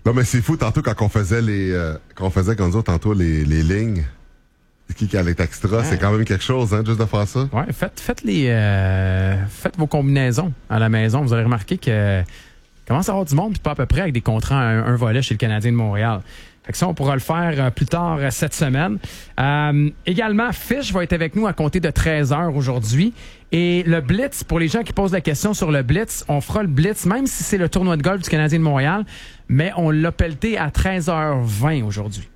Non, mais c'est fou, tantôt, quand on faisait quand nous autres, tantôt, les lignes, qui allait être extra, c'est quand même quelque chose, hein, juste de faire ça. Ouais, faites vos combinaisons à la maison. Vous aurez remarqué que commence à avoir du monde, puis pas à peu près avec des contrats à un volet chez le Canadien de Montréal. Fait que ça, on pourra le faire plus tard cette semaine. Également, Fish va être avec nous à compter de 13h aujourd'hui. Et le Blitz, pour les gens qui posent la question sur le Blitz, on fera le Blitz, même si c'est le tournoi de golf du Canadien de Montréal, mais on l'a pelleté à 13h20 aujourd'hui.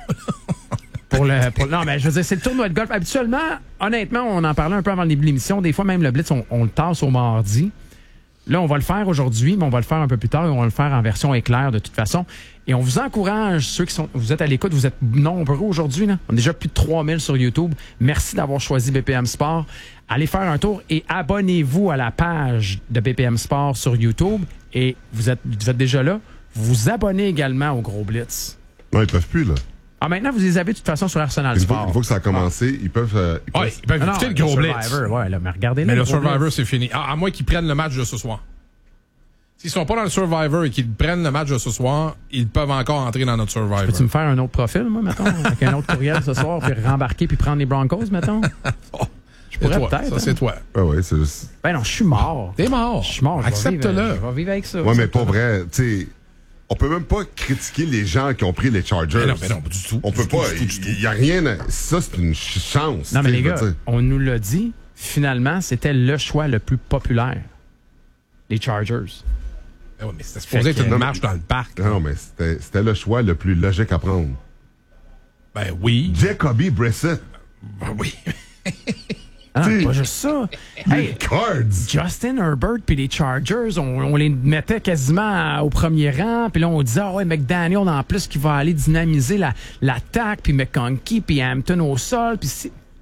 Non, mais je veux dire, c'est le tournoi de golf. Habituellement, honnêtement, on en parlait un peu avant le début de l'émission. Des fois, même le Blitz, on le tasse au mardi. Là, on va le faire aujourd'hui, mais on va le faire un peu plus tard et on va le faire en version éclair de toute façon. Et on vous encourage, ceux qui sont, vous êtes à l'écoute, vous êtes nombreux aujourd'hui, là. On a déjà plus de 3000 sur YouTube. Merci d'avoir choisi BPM Sport. Allez faire un tour et abonnez-vous à la page de BPM Sport sur YouTube. Et vous êtes déjà là. Vous vous abonnez également au Gros Blitz. Non, ils peuvent plus, là. Ah, maintenant, vous les avez de toute façon sur Arsenal Sport. Une fois que ça a commencé, ils peuvent écouter le Gros Blitz. Ouais, là, mais regardez-le. Mais le Survivor, c'est fini. À moins qu'ils prennent le match de ce soir. S'ils sont pas dans le Survivor et qu'ils prennent le match de ce soir, ils peuvent encore entrer dans notre Survivor. Peux-tu me faire un autre profil, moi, mettons, avec un autre courriel ce soir, puis rembarquer puis prendre les Broncos, mettons? Je pourrais peut-être. Ça, c'est toi. Ah ouais, c'est juste... Ben non, je suis mort. T'es mort. Je suis mort. Accepte-le. Je vais vivre avec ça. Ouais, mais pas vrai. Tu sais, on peut même pas critiquer les gens qui ont pris les Chargers. Mais non, pas du tout. On peut pas. Il y a rien. Ça, c'est une chance. Non, mais les gars, on nous l'a dit. Finalement, c'était le choix le plus populaire. Les Chargers. Ouais, mais c'était supposé être une marche dans le parc. Non, mais c'était le choix le plus logique à prendre. Ben oui. Jacoby Brissett. Ben oui. Ah, pas juste ça. Les Cards. Justin Herbert puis les Chargers, on les mettait quasiment au premier rang. Puis là, on disait, ouais, McDaniel, en plus, qui va aller dynamiser l'attaque. Puis McConkey, puis Hampton au sol. Puis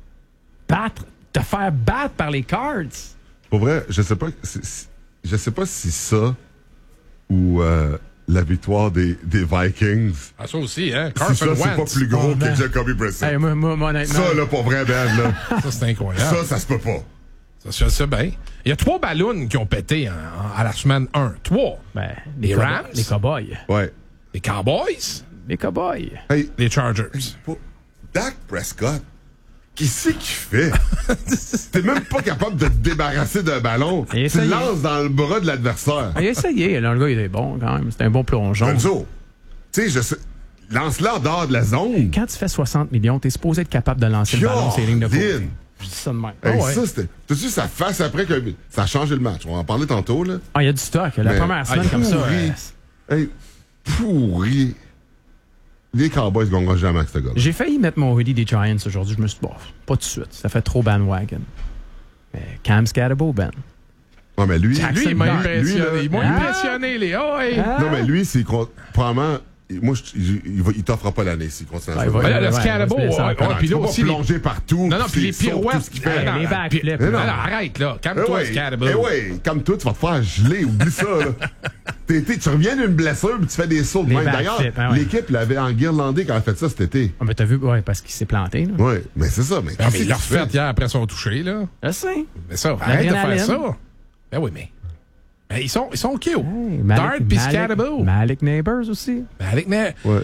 te faire battre par les Cards. Pour vrai, je sais pas si ça ou la victoire des Vikings. Ah, ça aussi, hein? Si ça, c'est pas plus gros que Jacoby Brissett. Hey, moi, honnêtement. Ça, là, pour vrai, Ben, là. Ça, c'est incroyable. Ça se peut pas. Ça, je sais bien. Il y a 3 ballons qui ont pété à la semaine 1. 3. Ben, les Rams. Les Cowboys. Ouais. Les Cowboys. Les Cowboys. Hey, les Chargers. Dak Prescott. Qu'est-ce qu'il fait? T'es même pas capable de te débarrasser d'un ballon. Tu le lances dans le bras de l'adversaire. Il a essayé. Là, le gars, il est bon quand même. C'est un bon plongeon. Renzo, tu sais, lance-le en dehors de la zone. Quand tu fais 60 millions, t'es supposé être capable de lancer le ballon sur les lignes de côté. Je dis ça de même. Hey, ça, c'était... T'as vu sa face après que ça a changé le match? On va en parler tantôt, là. Ah, il y a du stock. La première semaine comme ça. Hey, pourri. Les Cowboys ne gagneront jamais avec ce gars-là. J'ai failli mettre mon hoodie des Giants aujourd'hui. Je me suis dit, bon, pas tout de suite. Ça fait trop bandwagon. Mais Cam Scatterbo, Ben. Non, mais lui, il m'a impressionné. Il m'a impressionné, les Non, mais lui, c'est probablement... Moi, il t'offrera pas l'année s'il continue à faire. Le Scatterbo, puis là aussi... plonger partout. Non, puis les pirouettes. Les backflips. Non, arrête, là. Calme-toi, Scatterbo. Calme-toi, tu vas te faire geler. Oublie ça, là. Tu reviens d'une blessure puis tu fais des sauts de même. D'ailleurs, l'équipe l'avait enguirlandé quand elle a fait ça cet été. Ah, mais t'as vu, parce qu'il s'est planté. Oui, mais c'est ça. Mais il l'a refait hier après son touché, là. Je sais. Mais ça, arrête de faire ça. Ben oui, mais ils sont cute. Hey, Dart puis Scatterbo. Malik Neighbors aussi. Malik Neighbors. Ouais,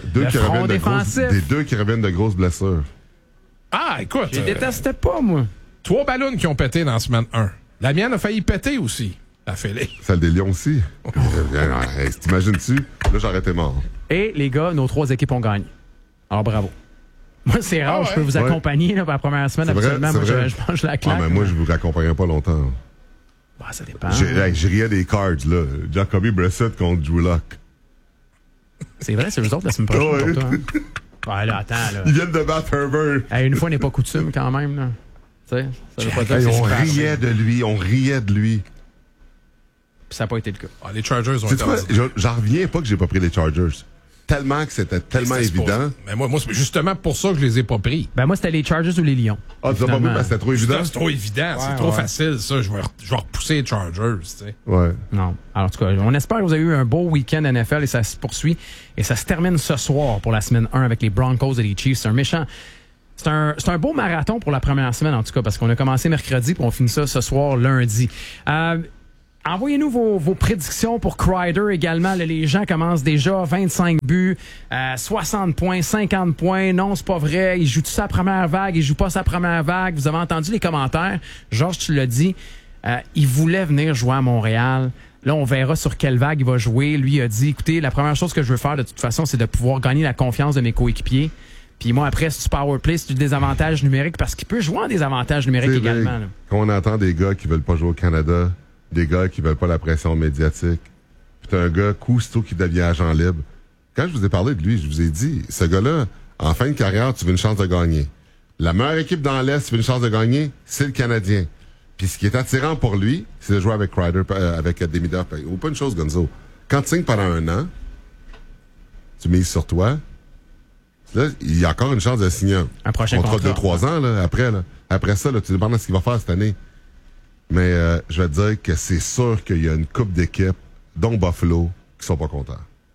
deux qui reviennent de grosses blessures. Ah, écoute. Je détestais pas, moi. 3 ballons qui ont pété dans la semaine 1. La mienne a failli péter aussi. La fêlée. Celle des Lions aussi. T'imagines-tu? Là, j'aurais été mort. Et les gars, nos 3 équipes ont gagné. Alors, bravo. Moi, c'est rare, je peux vous accompagner là, pour la première semaine. Absolument, moi, je mange la claque. Ah, mais moi, je vous accompagnerai pas longtemps. Bah, ça dépend. Je riais des cards, là. Jacoby Brissett contre Drew Lock. C'est vrai, c'est eux autres la semaine prochaine pour toi. Hein? Ouais, là, attends, là. Ils viennent de battre Herbert. Hey, une fois n'est pas coutume, quand même, là. Tu sais, ça veut pas dire que on riait de lui, on riait de lui. Puis ça n'a pas été le cas. Ah, les Chargers ont été... J'en reviens pas que j'ai pas pris les Chargers. Tellement que c'était tellement évident. Mais moi, c'est justement pour ça que je les ai pas pris. Ben moi, c'était les Chargers ou les Lions. Ah, tu l'as pas pris parce que c'était trop évident? C'est trop évident. C'est trop facile, ça. Je vais repousser les Chargers, tu sais. Ouais. Non. Alors, en tout cas, on espère que vous avez eu un beau week-end NFL et ça se poursuit. Et ça se termine ce soir pour la semaine 1 avec les Broncos et les Chiefs. C'est un méchant... C'est un beau marathon pour la première semaine, en tout cas, parce qu'on a commencé mercredi puis on finit ça ce soir, lundi. Envoyez-nous vos prédictions pour Kreider également. Là, les gens commencent déjà 25 buts, 60 points, 50 points. Non, c'est pas vrai. Il joue tout sa première vague, il joue pas sa première vague. Vous avez entendu les commentaires. Georges, tu l'as dit. Il voulait venir jouer à Montréal. Là, on verra sur quelle vague il va jouer. Lui a dit, écoutez, la première chose que je veux faire de toute façon, c'est de pouvoir gagner la confiance de mes coéquipiers. Puis moi, après, c'est du power play, c'est du désavantage numérique parce qu'il peut jouer en désavantage numérique également. Là. Quand on entend des gars qui veulent pas jouer au Canada, des gars qui veulent pas la pression médiatique, puis t'as un gars cousteau qui devient agent libre. Quand je vous ai parlé de lui, je vous ai dit, ce gars-là, en fin de carrière, tu veux une chance de gagner. La meilleure équipe dans l'Est, tu veux une chance de gagner, c'est le Canadien. Puis ce qui est attirant pour lui, c'est de jouer avec Kreider, avec Demidov. Ou pas une chose, Gonzo. Quand tu signes pendant 1 an, tu mises sur toi. Là, il y a encore une chance de signer un prochain contrat de 3 ans. Là, après ça, là, tu demandes ce qu'il va faire cette année. Mais je vais te dire que c'est sûr qu'il y a une couple d'équipes, dont Buffalo, qui sont pas contents.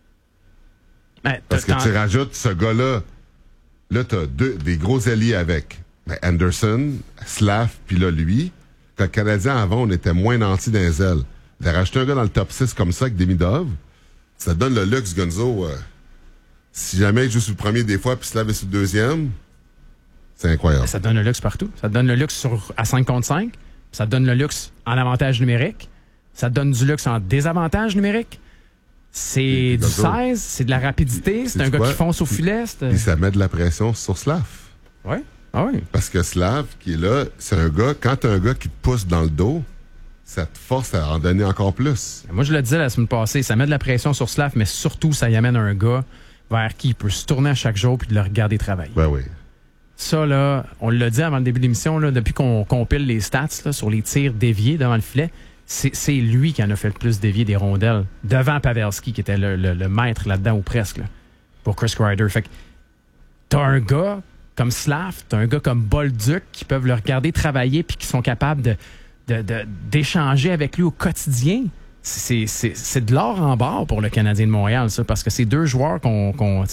Parce que tu rajoutes ce gars-là. Là, t'as des gros alliés avec Anderson, Slav, puis là, lui. Quand le Canadien, avant, on était moins nantis dans les ailes. De rajouter un gars dans le top 6 comme ça, avec Demidov, ça te donne le luxe, Gonzo. Si jamais il joue sur le premier des fois, puis Slav est sur le deuxième, c'est incroyable. Ça te donne le luxe partout. Ça te donne le luxe à 5 contre 5. Ça te donne le luxe en avantage numérique. Ça te donne du luxe en désavantage numérique. C'est du 16, c'est de la rapidité. C'est un gars qui fonce au filet. Puis ça met de la pression sur Slav. Oui. Ah oui. Parce que Slav, qui est là, c'est un gars, quand t'as un gars qui te pousse dans le dos, ça te force à en donner encore plus. Moi, je le disais la semaine passée, ça met de la pression sur Slav, mais surtout, ça y amène un gars vers qui il peut se tourner à chaque jour puis de le regarder travailler. Ben oui. Ça, là, on l'a dit avant le début de l'émission, là, depuis qu'on compile les stats là, sur les tirs déviés devant le filet, c'est lui qui en a fait le plus dévier des rondelles devant Pavelski, qui était le maître là-dedans, ou presque, là, pour Chris Kreider. Fait que t'as un gars comme Slav, t'as un gars comme Bolduc qui peuvent le regarder travailler puis qui sont capables d'échanger avec lui au quotidien. C'est de l'or en barre pour le Canadien de Montréal, ça, parce que c'est 2 joueurs qu'on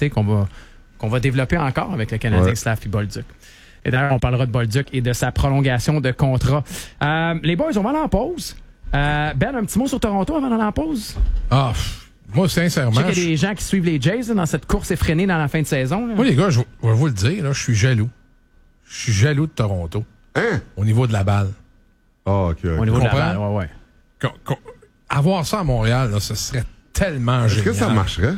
va développer encore avec le Canadien, Slav et Bolduc. Et d'ailleurs, on parlera de Bolduc et de sa prolongation de contrat. Les boys, on va aller en pause. Ben, un petit mot sur Toronto avant d'aller en pause? Moi, sincèrement... Je sais qu'il y a des gens qui suivent les Jays là, dans cette course effrénée dans la fin de saison. Là. Moi, les gars, je vais vous le dire, là, je suis jaloux. Je suis jaloux de Toronto. Hein? Au niveau de la balle. OK. Au niveau de la balle, ouais. Avoir ça à Montréal, là, ce serait tellement génial. Est-ce que ça marcherait?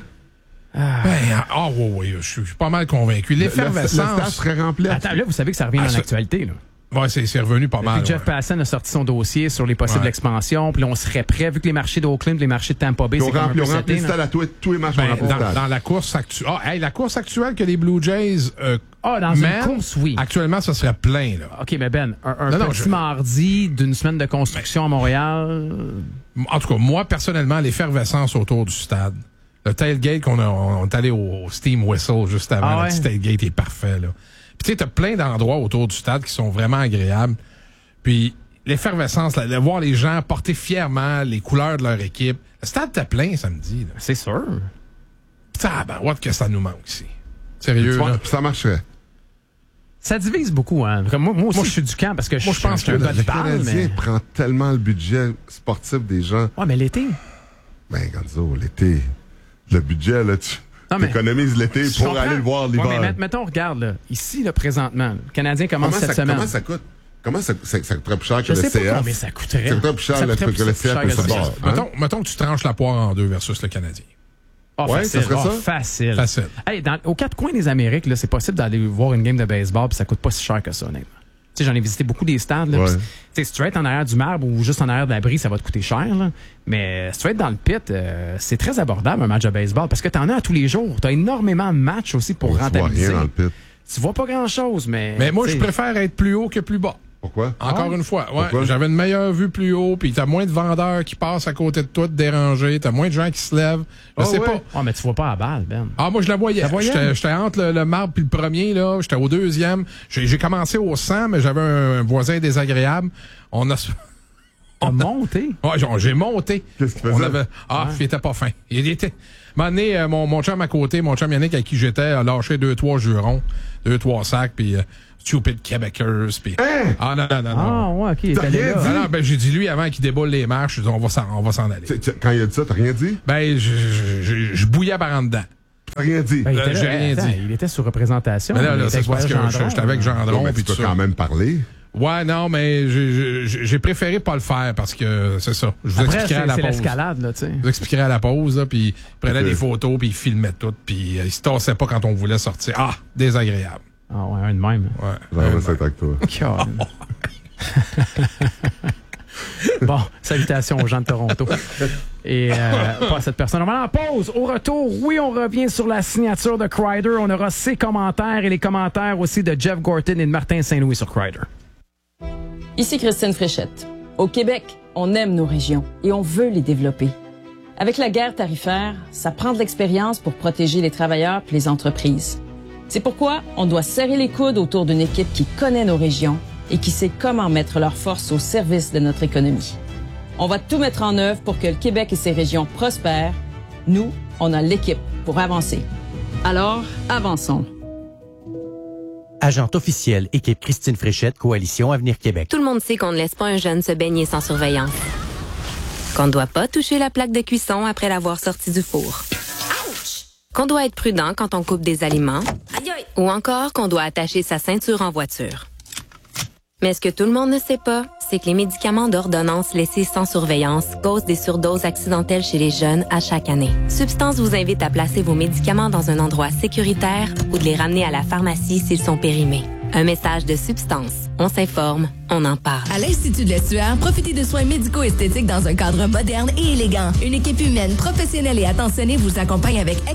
Oui, je suis pas mal convaincu. L'effervescence... Le stade serait rempli. Attends, là, vous savez que ça revient dans l'actualité, là. Oui, c'est revenu pas mal. Jeff Passan a sorti son dossier sur les possibles expansions, puis là, on serait prêt, vu que les marchés d'Oakland, les marchés de Tampa Bay, c'est comme un peu rempli le stade à tous les matchs. Dans la course actuelle... la course actuelle que les Blue Jays dans une course, oui. Actuellement, ça serait plein, là. OK, mais Ben, un petit mardi d'une semaine de construction à Montréal... En tout cas, moi, personnellement, l'effervescence autour du stade, le tailgate on est allé au Steam Whistle juste avant, le petit tailgate est parfait, là. Puis tu sais, t'as plein d'endroits autour du stade qui sont vraiment agréables. Puis l'effervescence, de voir les gens porter fièrement les couleurs de leur équipe. Le stade était plein samedi, là. C'est sûr. What que ça nous manque ici. Sérieux, là. Ça marcherait. Ça divise beaucoup, hein. Moi aussi, je suis du camp parce que je pense que le Canadien prend tellement le budget sportif des gens. Ouais, mais l'été. Ben, Gonzo, l'été. Le budget, là, tu économises l'été pour aller le voir l'hiver. Ouais, mais mettons, regarde, là, ici, là, présentement, le Canadien commence cette semaine. Comment ça coûte? Comment ça coûterait plus cher que le CF? Je sais pas combien ça coûterait. Ça coûterait plus cher que le CF. Mettons que tu tranches la poire en 2 versus le Canadien. Facile. Ça serait ça? Facile. Hey, aux 4 coins des Amériques, là, c'est possible d'aller voir une game de baseball puis ça coûte pas si cher que ça, honnêtement. Tu sais, j'en ai visité beaucoup des stades. Là, si tu veux être en arrière du marbre ou juste en arrière de l'abri, ça va te coûter cher. Là. Mais si tu veux être dans le pit, c'est très abordable un match de baseball parce que tu en as à tous les jours. Tu as énormément de matchs aussi pour rentabiliser. Tu vois rien dans le pit. Tu vois pas grand-chose, mais... Mais moi, je préfère être plus haut que plus bas. Pourquoi? Encore une fois, j'avais une meilleure vue plus haut, puis t'as moins de vendeurs qui passent à côté de toi, te déranger, t'as moins de gens qui se lèvent. Je sais pas. Mais tu vois pas la balle, Ben. Moi, je la voyais. J'étais entre le marbre puis le premier, là. J'étais au 2e. J'ai commencé au 100, mais j'avais un voisin désagréable. On T'as monté? Ouais, j'ai monté. Qu'est-ce qu'il faisait? Il était pas fin. Il était... À un moment donné, mon chum à côté, mon chum Yannick avec qui j'étais, a lâché 2-3 jurons, 2-3 sacs, puis stupid Québécois, puis... Hein? Ah non. Ah ouais, OK, il T'as était rien là. dit? Non, ben j'ai dit lui avant qu'il déboule les marches, on va s'en aller. Quand il a dit ça, t'as rien dit? Ben je bouillais par en dedans. T'as rien dit? Ben, il était J'ai là, rien attends, dit. Il était sur représentation. Mais là, il était c'est avec parce que Gendron, j'étais avec Gendron, Mais puis tu tout peux ça. quand même parler. Ouais, non, mais j'ai préféré pas le faire parce que c'est ça. Je vous Après, expliquerai à la c'est pause. l'escalade, là, tu sais. Je vous expliquerai à la pause, là, puis il prenait Ok. des photos, puis il filmait tout, puis il se tassait pas quand on voulait sortir. Ah, désagréable. Ah ouais, un de même. Ouais. J'aimerais ça être avec toi. Colin. Bon, salutations aux gens de Toronto. Et pas à cette personne. On va en pause. Au retour, oui, on revient sur la signature de Kreider. On aura ses commentaires et les commentaires aussi de Jeff Gorton et de Martin Saint-Louis sur Kreider. Ici Christine Fréchette. Au Québec, on aime nos régions et on veut les développer. Avec la guerre tarifaire, ça prend de l'expérience pour protéger les travailleurs et les entreprises. C'est pourquoi on doit serrer les coudes autour d'une équipe qui connaît nos régions et qui sait comment mettre leurs forces au service de notre économie. On va tout mettre en œuvre pour que le Québec et ses régions prospèrent. Nous, on a l'équipe pour avancer. Alors, avançons. Agente officielle, équipe Christine Fréchette, Coalition Avenir Québec. Tout le monde sait qu'on ne laisse pas un jeune se baigner sans surveillance. Qu'on ne doit pas toucher la plaque de cuisson après l'avoir sorti du four. Qu'on doit être prudent quand on coupe des aliments. Ou encore qu'on doit attacher sa ceinture en voiture. Mais ce que tout le monde ne sait pas, c'est que les médicaments d'ordonnance laissés sans surveillance causent des surdoses accidentelles chez les jeunes à chaque année. Substance vous invite à placer vos médicaments dans un endroit sécuritaire ou de les ramener à la pharmacie s'ils sont périmés. Un message de Substance. On s'informe, on en parle. À l'Institut de l'Estuaire, profitez de soins médico-esthétiques dans un cadre moderne et élégant. Une équipe humaine, professionnelle et attentionnée vous accompagne avec